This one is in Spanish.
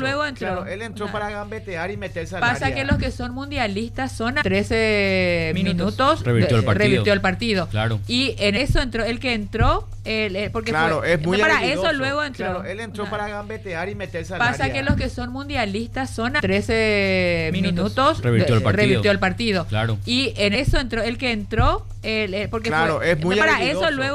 luego entró. Claro, él entró para gambetear y meterse al Pasa área. que los que son mundialistas son a 13 minutos revirtió el partido. Claro. Y en eso entró, el que entró, porque claro, fue, es muy para habilidoso. eso luego entró. Claro, él entró para gambetear y meterse al Pasa área. que los que son mundialistas son a 13 minutos revirtió el partido. Claro. Y en eso entró, el que entró, porque claro, fue, es muy para habilidoso. eso luego